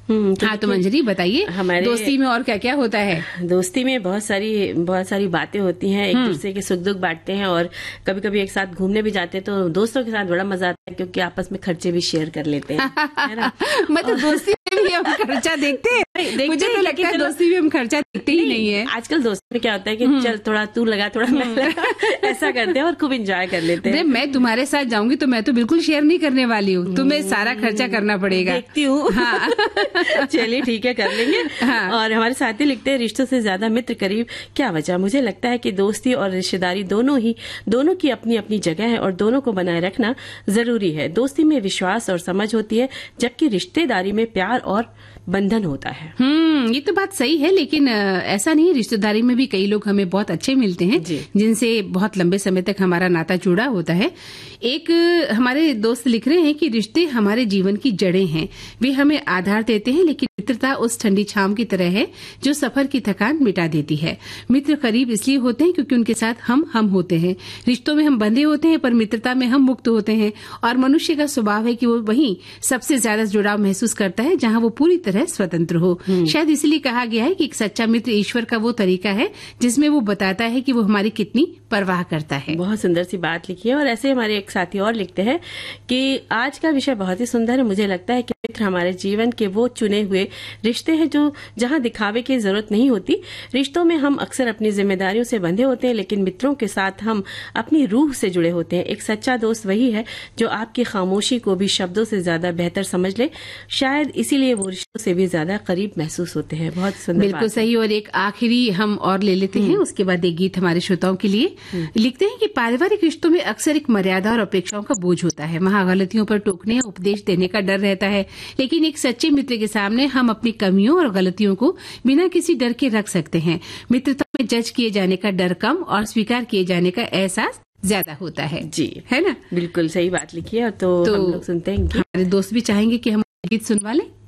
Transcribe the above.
हाँ, तो मंजरी बताइए हमारे दोस्ती में और क्या क्या होता है। दोस्ती में बहुत सारी बातें होती हैं, एक दूसरे के सुख दुख बांटते हैं और कभी कभी एक साथ घूमने भी जाते हैं, तो दोस्तों के साथ बड़ा मजा आता है क्योंकि आपस में खर्चे भी शेयर कर लेते हैं, है ना। मतलब दोस्ती में भी हम खर्चा देखते हैं, मुझे तो लगता है दोस्ती में हम खर्चा देखते ही नहीं है। आजकल दोस्ती में क्या होता है कि चल थोड़ा तू लगा थोड़ा मैं लगा, ऐसा करते हैं और खूब एंजॉय कर लेते हैं। मैं तुम्हारे साथ जाऊंगी तो मैं तो बिल्कुल शेयर नहीं करने वाली हूँ, तुम्हें सारा खर्चा करना पड़ेगा। देखती हूँ। हाँ। चलिए ठीक है, कर लेंगे। हाँ। और हमारे साथी लिखते हैं, रिश्तों से ज्यादा मित्र करीब, क्या वजह। मुझे लगता है कि दोस्ती और रिश्तेदारी दोनों की अपनी अपनी जगह है और दोनों को बनाए रखना जरूरी है। दोस्ती में विश्वास और समझ होती है, जबकि रिश्तेदारी में प्यार और बंधन होता है। ये तो बात सही है, लेकिन ऐसा नहीं है, रिश्तेदारी में भी कई लोग हमें बहुत अच्छे मिलते हैं जिनसे बहुत लंबे समय तक हमारा नाता जुड़ा होता है। एक हमारे दोस्त लिख रहे हैं कि रिश्ते हमारे जीवन की जड़ें हैं, वे हमें आधार देते हैं, लेकिन मित्रता उस ठंडी छांव की तरह है जो सफर की थकान मिटा देती है। मित्र करीब इसलिए होते हैं क्योंकि उनके साथ हम होते हैं। रिश्तों में हम बंधे होते हैं, पर मित्रता में हम मुक्त होते हैं। और मनुष्य का स्वभाव है कि वो वहीं सबसे ज्यादा जुड़ाव महसूस करता है जहां वो पूरी तरह स्वतंत्र हो। शायद इसलिए कहा गया है कि एक सच्चा मित्र ईश्वर का वो तरीका है जिसमें वो बताता है कि वो हमारी कितनी परवाह करता है। बहुत सुंदर सी बात लिखी है। और ऐसे हमारे एक साथी और लिखते हैं कि आज का विषय बहुत ही सुंदर है। मुझे लगता है कि मित्र हमारे जीवन के वो चुने हुए रिश्ते हैं जो जहां दिखावे की जरूरत नहीं होती। रिश्तों में हम अक्सर अपनी जिम्मेदारियों से बंधे होते हैं, लेकिन मित्रों के साथ हम अपनी रूह से जुड़े होते हैं। एक सच्चा दोस्त वही है जो आपकी खामोशी को भी शब्दों से ज्यादा बेहतर समझ ले। शायद इसीलिए वो रिश्तों से भी ज्यादा करीब महसूस होते हैं। बहुत सुंदर, बिल्कुल सही। और एक आखिरी हम और ले लेते हैं, उसके बाद एक गीत हमारे श्रोताओं के लिए। लिखते हैं कि पारिवारिक रिश्तों में अक्सर एक मर्यादा और अपेक्षाओं का बोझ होता है। वहाँ गलतियों पर टोकने या उपदेश देने का डर रहता है, लेकिन एक सच्चे मित्र के सामने हम अपनी कमियों और गलतियों को बिना किसी डर के रख सकते हैं। मित्रता में जज किए जाने का डर कम और स्वीकार किए जाने का एहसास ज्यादा होता है। जी, है ना। बिल्कुल सही बात लिखी है। तो हम लोग सुनते हैं, हमारे दोस्त भी चाहेंगे कि हम गीत सुनवा लें।